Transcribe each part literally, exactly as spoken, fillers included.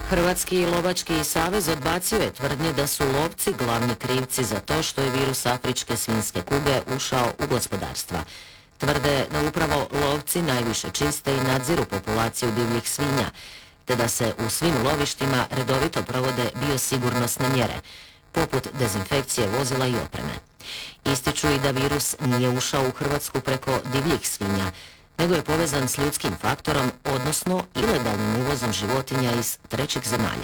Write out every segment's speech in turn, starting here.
Hrvatski lovački savez odbacio je tvrdnje da su lovci glavni krivci za to što je virus afričke svinjske kuge ušao u gospodarstva. Tvrde da upravo lovci najviše čiste i nadziru populaciju divljih svinja, te da se u svim lovištima redovito provode biosigurnosne mjere, poput dezinfekcije vozila i opreme. Ističu i da virus nije ušao u Hrvatsku preko divljih svinja, nego je povezan s ljudskim faktorom, odnosno ilegalnim uvozom životinja iz trećih zemalja.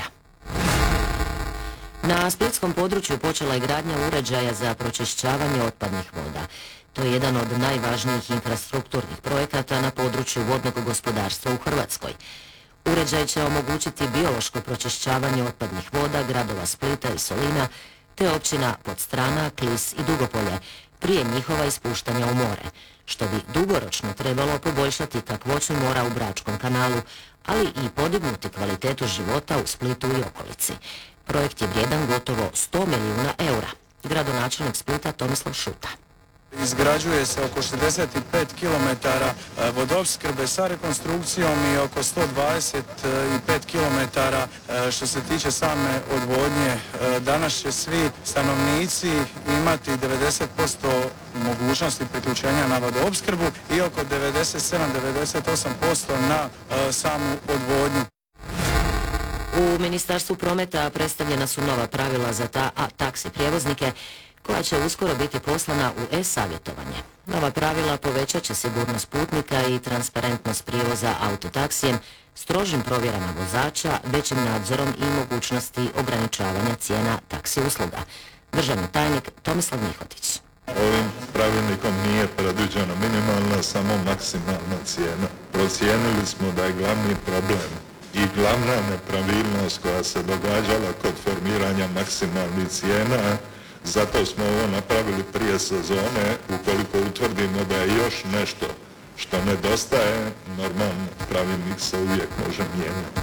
Na splitskom području počela je gradnja uređaja za pročišćavanje otpadnih voda. To je jedan od najvažnijih infrastrukturnih projekata na području vodnog gospodarstva u Hrvatskoj. Uređaj će omogućiti biološko pročišćavanje otpadnih voda gradova Splita i Solina, te općina Podstrana, Klis i Dugopolje, prije njihova ispuštanja u more, što bi dugoročno trebalo poboljšati kakvoću mora u Bračkom kanalu, ali i podignuti kvalitetu života u Splitu i okolici. Projekt je vrijedan gotovo sto milijuna eura. Gradonačelnik Splita Tomislav Šuta. Izgrađuje se oko šezdeset pet kilometara vodoopskrbe sa rekonstrukcijom i oko sto dvadeset pet kilometara što se tiče same odvodnje. Danas će svi stanovnici imati devedeset posto mogućnosti priključenja na vodoopskrbu i oko devedeset sedam do devedeset osam posto na samu odvodnju. U Ministarstvu prometa predstavljena su nova pravila za ta, a, taksi prijevoznike, koja će uskoro biti poslana u e-savjetovanje. Nova pravila povećat će sigurnost putnika i transparentnost prijevoza autotaksijem, strožim provjerama vozača, većim nadzorom i mogućnosti ograničavanja cijena taksi usluga. Državni tajnik Tomislav Mihotić. Ovim pravilnikom nije predviđena minimalna, samo maksimalna cijena. Procijenili smo da je glavni problem i glavna nepravilnost koja se događala kod formiranja maksimalnih cijena. Zato smo ovo napravili prije sezone. Ukoliko utvrdimo da je još nešto što nedostaje, normalno pravilnik se uvijek može mijenjati.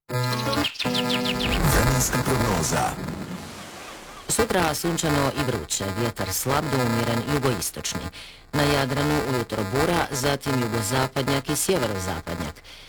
Vremenska prognoza. Sutra sunčano i vruće, vjetar slab do umjeren jugoistočni. Na Jadranu ujutro bura, zatim jugozapadnjak i sjeverozapadnjak.